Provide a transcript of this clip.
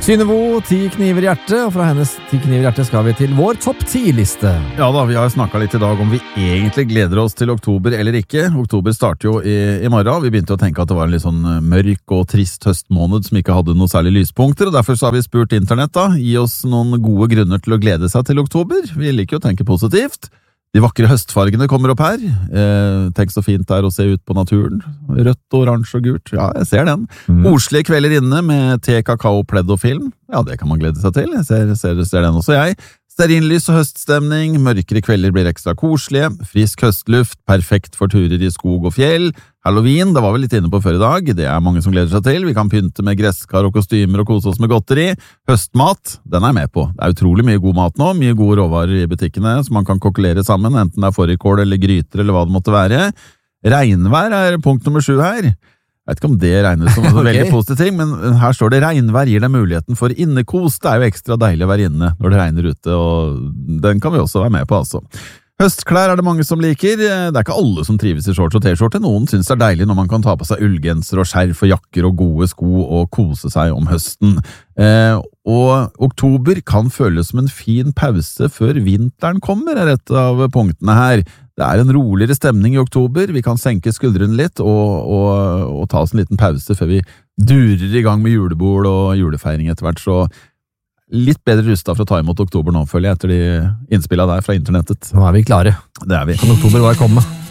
Synnøve, 10 kniver i hjertet, og fra hennes 10 kniver i hjertet skal vi til vår topp 10-liste. Ja da, vi har snakket litt i dag om vi egentlig gleder oss til oktober eller ikke. Oktober starter jo i morgen. Vi begynte å tenke at det var en litt sånn mørk og trist høstmåned som ikke hadde noe særlig lyspunkter, og derfor så har vi spurt internett da, gi oss noen gode grunner til å glede seg til oktober. Vi liker jo å tenke positivt. De vakre høstfargene kommer opp her. Tenk så fint det er å se ut på naturen. Rødt, oransje og gult. Ja, jeg ser den. Koselige kvelder inne med te, kakao, pledd og film. Ja, det kan man glede seg til. Jeg ser den også jeg. Stearinlys og høststemning. Mørkere kvelder blir ekstra koselige. Frisk høstluft. Perfekt for turer i skog og fjell. Halloween, det var vi litt inne på før i dag. Det er mange som gleder seg til. Vi kan pynte med gresskar og kostymer og kose oss med godteri. Høstmat, den er jeg med på. Det er utrolig mye god mat nå. Mye gode råvarer i butikkene som man kan kokkelere sammen, enten det er fårikål eller gryter eller hva det måtte være. Regnvær er punkt nummer 7 her. Jeg vet ikke om det regnes som en veldig positiv ting, men her står det regnvær gir deg muligheten for innekos. Det er jo ekstra deilig å være inne når det regner ute, og den kan vi også være med på, altså. Høstklær er det mange som liker. Det er ikke alle som trives i shorts og t-skjorte. Noen synes det er deilig når man kan ta på seg ullgenser og skjerf og jakker og gode sko og kose seg om høsten. Og oktober kan føles som en fin pause før vinteren kommer, er et av punktene her. Det er en roligere stemning i oktober. Vi kan senke skuldrene litt og ta oss en liten pause før vi durer i gang med julebord og julefeiring etter hvert, så litt bedre rustet for å ta imot oktober nå, føler jeg, etter de innspillene der fra internettet. Nå er vi klare. Det er vi. Kan oktober bare komme?